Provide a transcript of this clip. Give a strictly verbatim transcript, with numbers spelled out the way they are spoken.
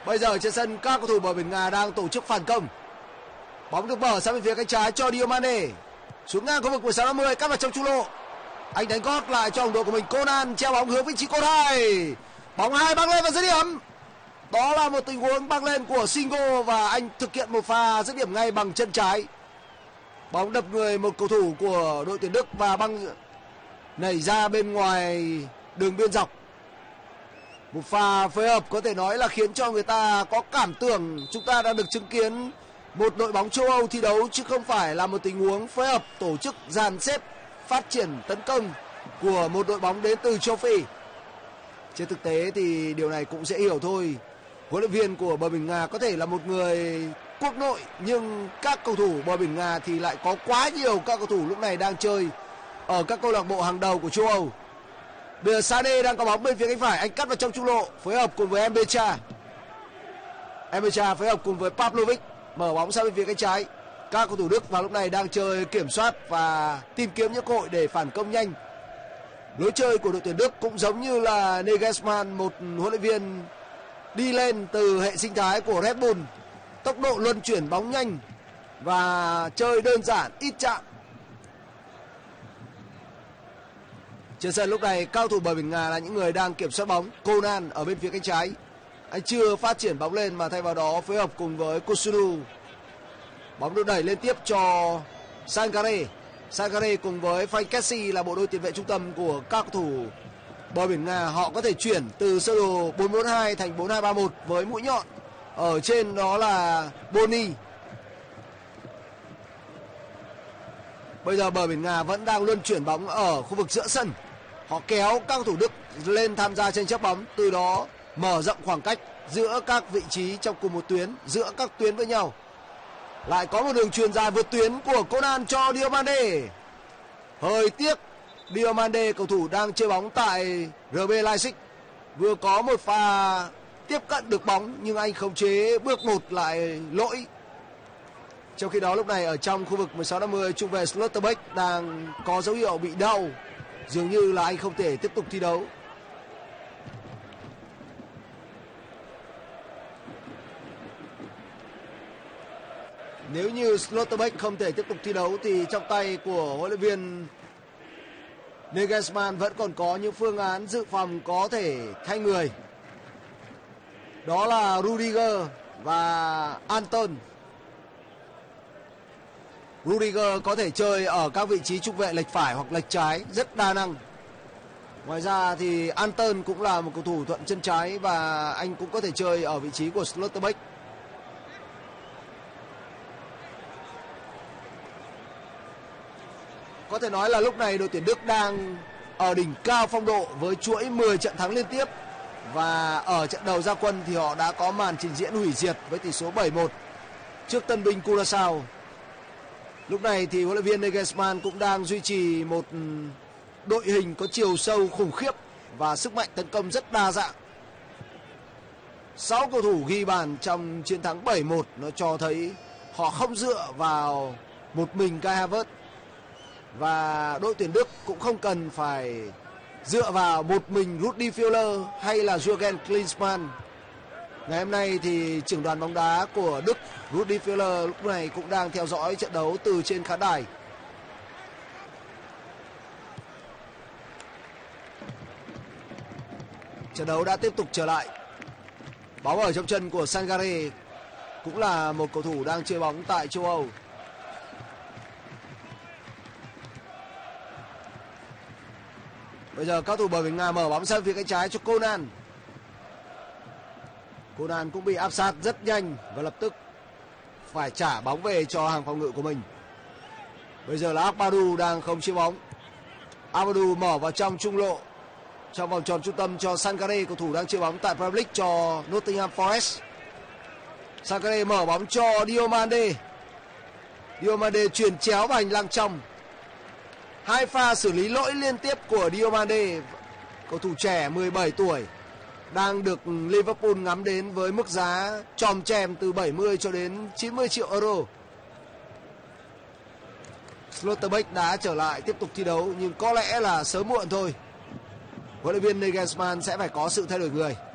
Bây giờ trên sân các cầu thủ bờ biển Nga đang tổ chức phản công. Bóng được mở sang bên phía cánh trái cho Diomande. Xuống ngang khu vực mười sáu năm mươi, cắt vào trong trung lộ. Anh đánh gót lại cho đồng đội của mình. Conan treo bóng hướng vị trí cột hai. Bóng hai băng lên và dứt điểm. Đó là một tình huống băng lên của Singo và anh thực hiện một pha dứt điểm ngay bằng chân trái. Bóng đập người một cầu thủ của đội tuyển Đức và băng nảy ra bên ngoài đường biên dọc. Một pha phối hợp có thể nói là khiến cho người ta có cảm tưởng chúng ta đã được chứng kiến một đội bóng châu Âu thi đấu, chứ không phải là một tình huống phối hợp tổ chức dàn xếp phát triển tấn công của một đội bóng đến từ châu Phi. Trên thực tế thì điều này cũng dễ hiểu thôi. Huấn luyện viên của bờ biển Nga có thể là một người quốc nội, nhưng các cầu thủ bờ biển Nga thì lại có quá nhiều các cầu thủ lúc này đang chơi ở các câu lạc bộ hàng đầu của châu Âu. Bây giờ Sané đang có bóng bên phía cánh phải, anh cắt vào trong trung lộ, phối hợp cùng với Embecha. Embecha phối hợp cùng với Pavlovic, mở bóng sang bên phía cánh trái. Các cầu thủ Đức vào lúc này đang chơi kiểm soát và tìm kiếm những cơ hội để phản công nhanh. Lối chơi của đội tuyển Đức cũng giống như là Nagelsmann, một huấn luyện viên đi lên từ hệ sinh thái của Red Bull. Tốc độ luân chuyển bóng nhanh và chơi đơn giản, ít chạm. Trên sân lúc này cao thủ bờ biển Nga là những người đang kiểm soát bóng. Conan ở bên phía cánh trái, anh chưa phát triển bóng lên mà thay vào đó phối hợp cùng với Kusunu. Bóng được đẩy lên tiếp cho Sankare. Sankare cùng với Frank Kessie là bộ đôi tiền vệ trung tâm của các cầu thủ bờ biển Nga. Họ có thể chuyển từ sơ đồ bốn bốn hai thành bốn hai ba một với mũi nhọn ở trên đó là Boni. Bây giờ bờ biển Nga vẫn đang luân chuyển bóng ở khu vực giữa sân. Họ kéo các cầu thủ Đức lên tham gia tranh chấp bóng, từ đó mở rộng khoảng cách giữa các vị trí trong cùng một tuyến, giữa các tuyến với nhau. Lại có một đường truyền dài vượt tuyến của Conan cho Diomande. Hơi tiếc, Diomande cầu thủ đang chơi bóng tại rờ bê Leipzig vừa có một pha tiếp cận được bóng nhưng anh khống chế bước một lại lỗi. Trong khi đó lúc này ở trong khu vực mười sáu năm mươi, trung vệ Schlotterbeck đang có dấu hiệu bị đau, dường như là anh không thể tiếp tục thi đấu. Nếu như Schlotterbeck không thể tiếp tục thi đấu thì trong tay của huấn luyện viên Nagelsmann vẫn còn có những phương án dự phòng có thể thay người. Đó là Rudiger và Anton. Rudiger có thể chơi ở các vị trí trung vệ lệch phải hoặc lệch trái, rất đa năng. Ngoài ra thì Anton cũng là một cầu thủ thuận chân trái và anh cũng có thể chơi ở vị trí của Schlotterbeck. Có thể nói là lúc này đội tuyển Đức đang ở đỉnh cao phong độ với chuỗi mười trận thắng liên tiếp. Và ở trận đầu ra quân thì họ đã có màn trình diễn hủy diệt với tỷ số bảy một trước tân binh Curaçao. Lúc này thì huấn luyện viên Nagelsmann cũng đang duy trì một đội hình có chiều sâu khủng khiếp và sức mạnh tấn công rất đa dạng. sáu cầu thủ ghi bàn trong chiến thắng bảy một, nó cho thấy họ không dựa vào một mình Kai Havertz. Và đội tuyển Đức cũng không cần phải dựa vào một mình Rudi Völler hay là Jürgen Klinsmann. Ngày hôm nay thì trưởng đoàn bóng đá của Đức Rudi Völler lúc này cũng đang theo dõi trận đấu từ trên khán đài. Trận đấu đã tiếp tục trở lại. Bóng ở trong chân của Sangare, cũng là một cầu thủ đang chơi bóng tại châu Âu. Bây giờ các thủ bờ biển Nga mở bóng sang phía cánh trái cho Conan. Conan cũng bị áp sát rất nhanh và lập tức phải trả bóng về cho hàng phòng ngự của mình. Bây giờ là Agbadou đang không chia bóng. Agbadou mở vào trong trung lộ, trong vòng tròn trung tâm cho Sankare, cầu thủ đang chơi bóng tại Premier League cho Nottingham Forest. Sankare mở bóng cho Diomande. Diomande chuyền chéo vào hành lang trong. Hai pha xử lý lỗi liên tiếp của Diomande, cầu thủ trẻ mười bảy tuổi, đang được Liverpool ngắm đến với mức giá chòm chèm từ bảy mươi cho đến chín mươi triệu euro. Schlotterbeck đã trở lại tiếp tục thi đấu nhưng có lẽ là sớm muộn thôi. Huấn luyện viên Nagelsmann sẽ phải có sự thay đổi người.